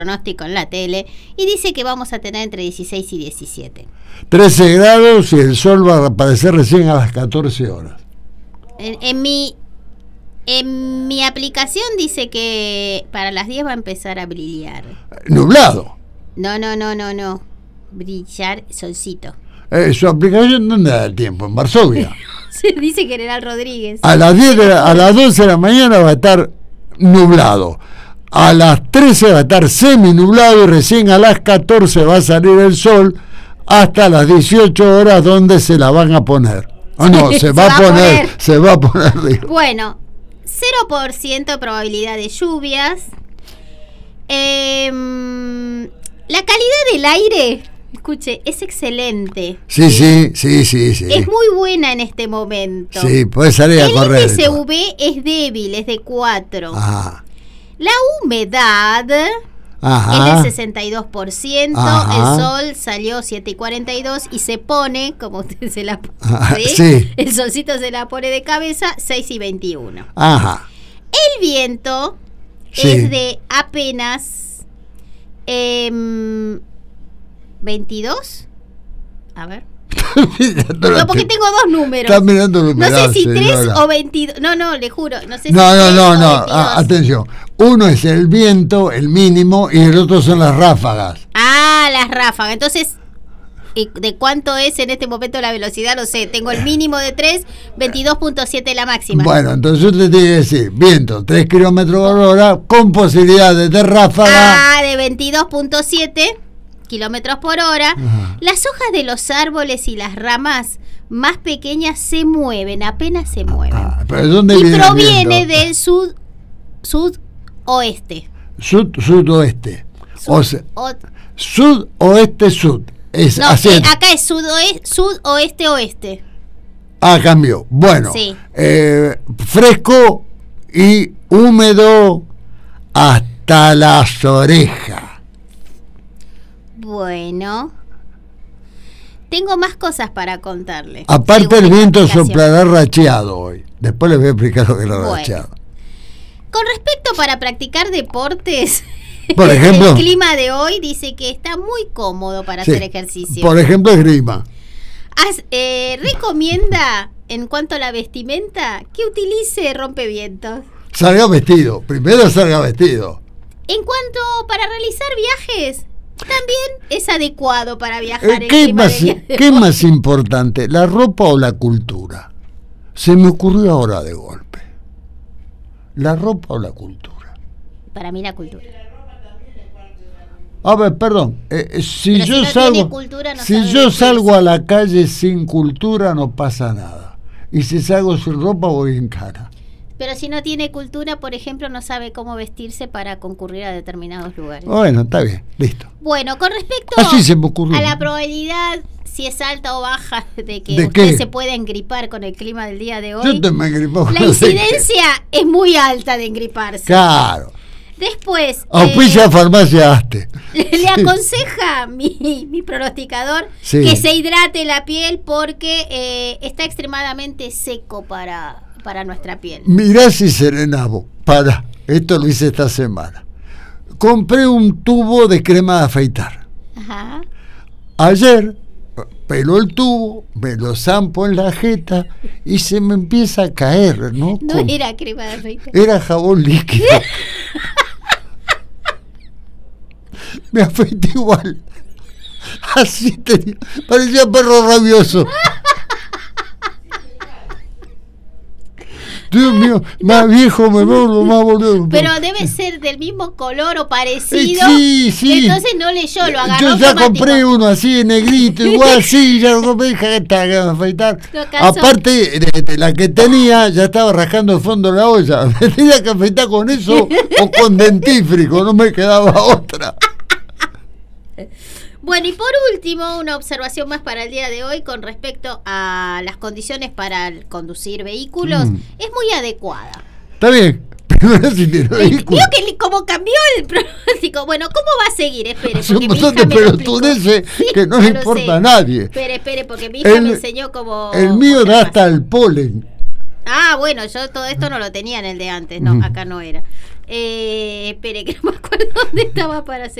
pronóstico en la tele y dice que vamos a tener entre 16 y 17. 13 grados y el sol va a aparecer recién a las 14 horas. En mi aplicación dice que para las 10 va a empezar a brillar. Nublado. No. Brillar solcito. ¿Su aplicación dónde da el tiempo? En Varsovia. Dice General Rodríguez. A las 12 de la mañana va a estar nublado. A las 13 va a estar semi-nublado y recién a las 14 va a salir el sol hasta las 18 horas donde se la van a poner. Oh, no, se va a poner. Digo. Bueno, 0% de probabilidad de lluvias. La calidad del aire, escuche, es excelente. Sí. Es muy buena en este momento. Sí, puede salir a correr. El índice UV es débil, es de 4. Ajá. La humedad Ajá. es del 62%. Ajá. El sol salió 7:42 y se pone, como usted se la pone, sí. El solcito se la pone de cabeza, 6:21. Ajá. El viento es de apenas 22. A ver. No, porque tengo dos números. Está mirando el no sé si señora. 3 o 22. No, le juro. No sé si No. 3 o 22. Atención. Uno es el viento, el mínimo, y el otro son las ráfagas. Las ráfagas. Entonces, ¿de cuánto es en este momento la velocidad? No sé. Tengo el mínimo de 3, 22.7 la máxima. Bueno, entonces usted tiene que decir, viento, 3 kilómetros por hora, con posibilidades de ráfaga. De 22.7 kilómetros por hora. Ajá. Las hojas de los árboles y las ramas más pequeñas se mueven, apenas se mueven. ¿Pero dónde y viene proviene del sudoeste. Sudoeste. Sudoeste, sud. Es no, así. Acá es sudoeste, oeste. Cambió. Bueno, sí. Fresco y húmedo hasta las orejas. Bueno, tengo más cosas para contarles. Aparte el viento soplará racheado hoy. Después les voy a explicar lo que es racheado. Con respecto para practicar deportes, por ejemplo, el clima de hoy dice que está muy cómodo para hacer ejercicio. Por ejemplo, esgrima. Recomienda, en cuanto a la vestimenta, que utilice rompevientos. Salga vestido. Primero salga vestido. En cuanto para realizar viajes, también es adecuado para viajar. ¿Qué es más importante, la ropa o la cultura? Se me ocurrió ahora de golpe. ¿La ropa o la cultura? Para mí la cultura. A ver, perdón. Si yo no salgo a la calle sin cultura no pasa nada. Y si salgo sin ropa voy en cara. Pero si no tiene cultura, por ejemplo, no sabe cómo vestirse para concurrir a determinados lugares. Bueno, está bien, listo. Bueno, con respecto se me ocurrió. A la probabilidad, si es alta o baja, de que usted se pueda engripar con el clima del día de hoy, la incidencia es muy alta de engriparse. Claro. Después, auspicia farmacia Aste. Le aconseja mi pronosticador que se hidrate la piel porque está extremadamente seco para nuestra piel. Mirá si serenavo. Esto lo hice esta semana. Compré un tubo de crema de afeitar. Ajá. Ayer peló el tubo, me lo zampo en la jeta y se me empieza a caer, ¿no? No era crema de afeitar. Era jabón líquido. Me afeité igual. Así tenía. Parecía perro rabioso. Dios mío, más viejo me vuelvo, más boludo. Pero debe ser del mismo color o parecido. Sí. Entonces no leyó, lo agarró. Yo ya compré uno así, negrito, igual, ya lo compré, afeitar. Aparte de la que tenía, ya estaba rascando el fondo de la olla. Me tenía que afeitar con eso o con dentífrico, no me quedaba otra. Bueno, y por último, una observación más para el día de hoy con respecto a las condiciones para conducir vehículos. Es muy adecuada. Está bien, primero si tiene vehículo. Digo que como cambió el pronóstico. Bueno, ¿cómo va a seguir? Espere, porque mi hija me lo explicó. Que no le importa a nadie. Espere, porque mi hija me enseñó como... El mío da hasta el polen. Bueno, yo todo esto no lo tenía en el de antes, no, acá no era. Espere, que no me acuerdo dónde estaba para hacer.